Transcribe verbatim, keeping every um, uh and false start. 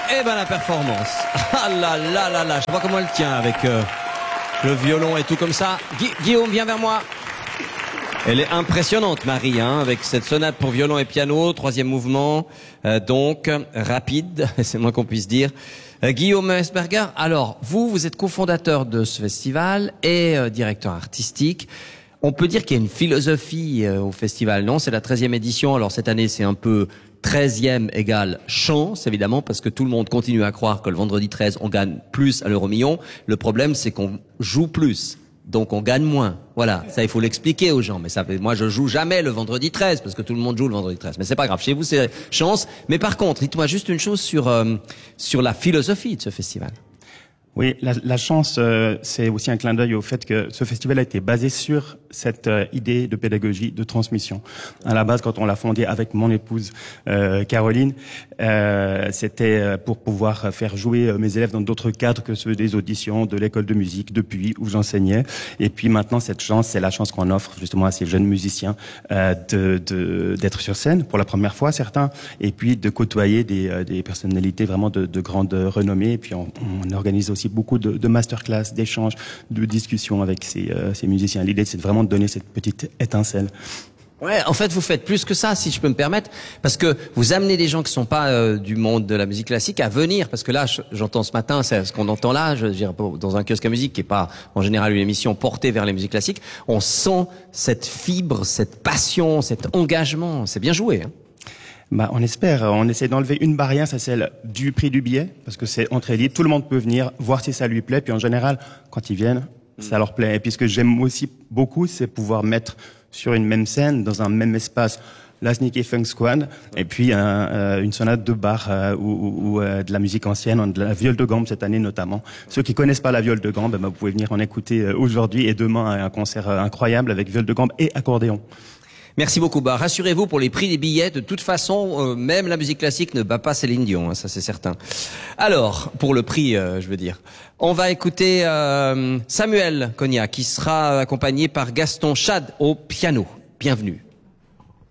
Eh ben la performance. Ah là là là là, je sais pas comment elle tient avec euh, le violon et tout comme ça. Gu Guillaume, viens vers moi. Elle est impressionnante, Marie, hein, avec cette sonate pour violon et piano, troisième mouvement, euh, donc rapide, c'est le moins qu'on puisse dire. Euh, Guillaume Esberger, alors vous, vous êtes cofondateur de ce festival et euh, directeur artistique. On peut dire qu'il y a une philosophie euh, au festival, non? C'est la treizième édition, alors cette année c'est un peu treizième égale chance, évidemment, parce que tout le monde continue à croire que le vendredi treize, on gagne plus à l'euro-million. Le problème, c'est qu'on joue plus. Donc on gagne moins. Voilà, ça il faut l'expliquer aux gens. Mais ça, moi je joue jamais le vendredi treize parce que tout le monde joue le vendredi treize. Mais c'est pas grave. Chez vous c'est chance. Mais par contre, dites-moi juste une chose sur euh, sur la philosophie de ce festival. Oui, la, la chance, euh, c'est aussi un clin d'œil au fait que ce festival a été basé sur cette euh, idée de pédagogie, de transmission. À la base, quand on l'a fondé avec mon épouse euh, Caroline, euh, c'était pour pouvoir faire jouer mes élèves dans d'autres cadres que ceux des auditions, de l'école de musique, depuis où j'enseignais. Et puis maintenant, cette chance, c'est la chance qu'on offre justement à ces jeunes musiciens euh, de, de, d'être sur scène pour la première fois, certains, et puis de côtoyer des, euh, des personnalités vraiment de, de grande renommée. Et puis on, on organise aussi beaucoup de, de masterclass, d'échanges, de discussions avec ces, euh, ces musiciens. L'idée, c'est vraiment de donner cette petite étincelle. Ouais, en fait, vous faites plus que ça, si je peux me permettre, parce que vous amenez des gens qui sont pas euh, du monde de la musique classique à venir, parce que là, j'entends ce matin, c'est ce qu'on entend là, je veux dire, dans un kiosque à musique qui est pas en général une émission portée vers les musiques classiques, on sent cette fibre, cette passion, cet engagement. C'est bien joué, hein. Bah, on espère. On essaie d'enlever une barrière, c'est celle du prix du billet, parce que c'est entrée libre. Tout le monde peut venir voir si ça lui plaît. Puis en général, quand ils viennent, ça leur plaît. Et puis ce que j'aime aussi beaucoup, c'est pouvoir mettre sur une même scène, dans un même espace, la Sneaky Funk Squad, et puis un, euh, une sonate de Bach euh, ou, ou, ou euh, de la musique ancienne, de la viole de gambe cette année notamment. Ceux qui connaissent pas la viole de gambe, bah, vous pouvez venir en écouter euh, aujourd'hui et demain un concert euh, incroyable avec viole de gambe et accordéon. Merci beaucoup. Bah, rassurez-vous, pour les prix des billets, de toute façon, euh, même la musique classique ne bat pas Céline Dion, hein, ça c'est certain. Alors, pour le prix, euh, je veux dire, on va écouter euh, Samuel Cognac, qui sera accompagné par Gaston Chad au piano. Bienvenue.